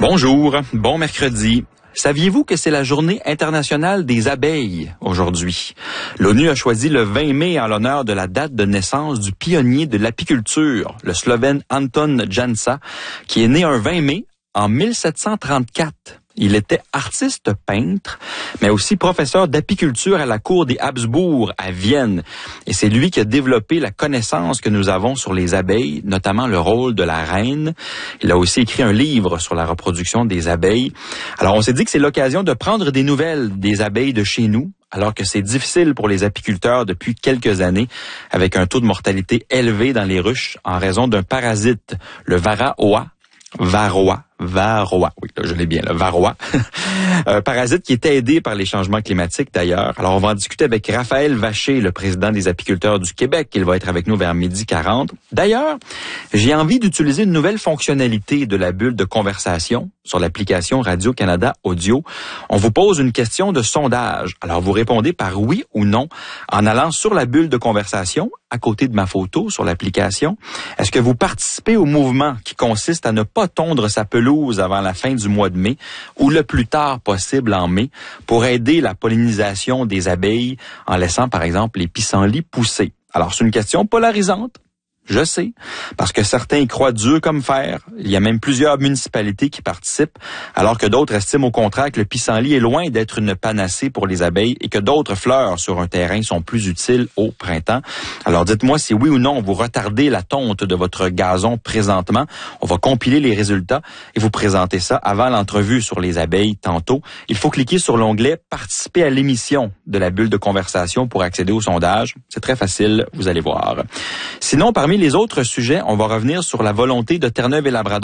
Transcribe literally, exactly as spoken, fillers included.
Bonjour, bon mercredi. Saviez-vous que c'est la journée internationale des abeilles aujourd'hui? L'ONU a choisi le vingt mai en l'honneur de la date de naissance du pionnier de l'apiculture, le Slovène Anton Jansa, qui est né un vingt mai en mille sept cent trente-quatre. Il était artiste peintre, mais aussi professeur d'apiculture à la cour des Habsbourg à Vienne. Et c'est lui qui a développé la connaissance que nous avons sur les abeilles, notamment le rôle de la reine. Il a aussi écrit un livre sur la reproduction des abeilles. Alors, on s'est dit que c'est l'occasion de prendre des nouvelles des abeilles de chez nous, alors que c'est difficile pour les apiculteurs depuis quelques années, avec un taux de mortalité élevé dans les ruches en raison d'un parasite, le varroa, varroa, varroa, oui, là, je l'ai bien, le varroa. Un parasite qui est aidé par les changements climatiques d'ailleurs. Alors, on va en discuter avec Raphaël Vacher, le président des apiculteurs du Québec. Il va être avec nous vers midi quarante. D'ailleurs, j'ai envie d'utiliser une nouvelle fonctionnalité de la bulle de conversation sur l'application Radio-Canada Audio. On vous pose une question de sondage. Alors, vous répondez par oui ou non en allant sur la bulle de conversation à côté de ma photo sur l'application. Est-ce que vous participez au mouvement qui consiste à ne pas tondre sa pelouse avant la fin du mois de mai ou le plus tard possible en mai pour aider la pollinisation des abeilles en laissant par exemple les pissenlits pousser? Alors, c'est une question polarisante. Je sais, parce que certains y croient dur comme fer. Il y a même plusieurs municipalités qui participent, alors que d'autres estiment au contraire que le pissenlit est loin d'être une panacée pour les abeilles et que d'autres fleurs sur un terrain sont plus utiles au printemps. Alors dites-moi si oui ou non vous retardez la tonte de votre gazon présentement. On va compiler les résultats et vous présenter ça avant l'entrevue sur les abeilles tantôt. Il faut cliquer sur l'onglet « Participer à l'émission » de la bulle de conversation pour accéder au sondage. C'est très facile, vous allez voir. Sinon, parmi les autres sujets, on va revenir sur la volonté de Terre-Neuve et Labrador